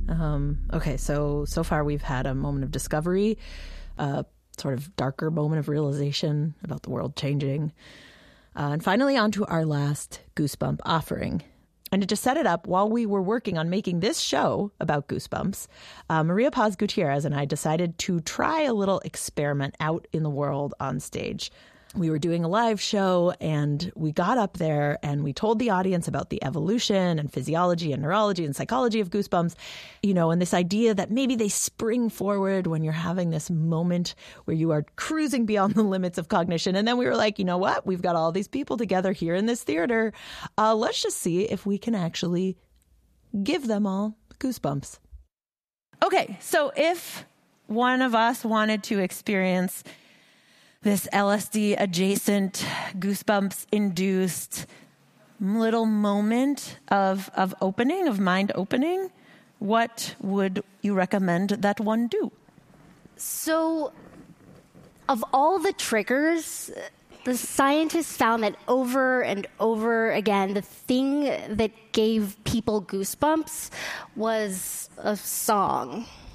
Okay, so far we've had a moment of discovery, a sort of darker moment of realization about the world changing, and finally on to our last Goosebump offering. And to just set it up, while we were working on making this show about Goosebumps, Maria Paz Gutierrez and I decided to try a little experiment out in the world on stage. We were doing a live show and we got up there and we told the audience about the evolution and physiology and neurology and psychology of goosebumps, and this idea that maybe they spring forward when you're having this moment where you are cruising beyond the limits of cognition. And then we were like, you know what? We've got all these people together here in this theater. Let's just see if we can actually give them all goosebumps. Okay, so if one of us wanted to experience this LSD-adjacent, goosebumps-induced little moment of opening, of mind opening, what would you recommend that one do? So, of all the triggers, the scientists found that over and over again, the thing that gave people goosebumps was a song.